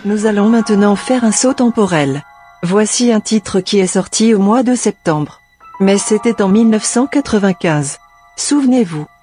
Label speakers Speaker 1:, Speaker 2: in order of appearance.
Speaker 1: Nous allons maintenant faire un saut temporel. Voici un titre qui est sorti au mois de septembre. Mais c'était en 1995. Souvenez-vous.